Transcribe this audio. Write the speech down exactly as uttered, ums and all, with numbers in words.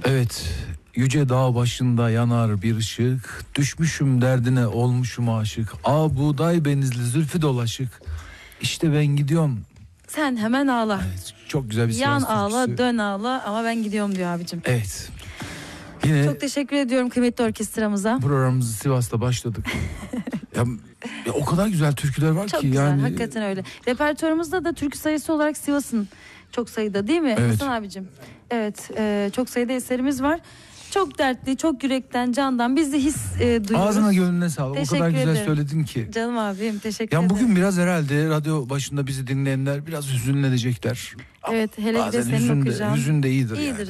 Evet, yüce dağ başında yanar bir ışık, düşmüşüm derdine olmuşum aşık, ağ buğday benizli zülfü dolaşık, işte ben gidiyorum. Sen hemen ağla. Evet, çok güzel bir Yan Sivas ağla, türküsü. dön ağla ama ben gidiyorum diyor abicim. Evet. Yine Çok teşekkür ediyorum kıymetli orkestramıza. programımızı Sivas'ta başladık. ya, ya o kadar güzel türküler var Çok ki güzel, yani. hakikaten öyle. Repertuarımızda da türkü sayısı olarak Sivas'ın çok sayıda, değil mi Evet. Hasan abicim? Evet, e, çok sayıda eserimiz var. Çok dertli, çok yürekten, candan biz de his e, duyuyoruz. Ağzına gönlüne sağlık. Teşekkür O kadar güzel ederim. söyledin ki. Canım abim, teşekkür Yani ederim. bugün biraz herhalde radyo başında bizi dinleyenler biraz hüzünlenecekler. Evet, hele bir de Bazen senin hüzün de, okuyacağın. hüzün de iyidir, İyidir. yani.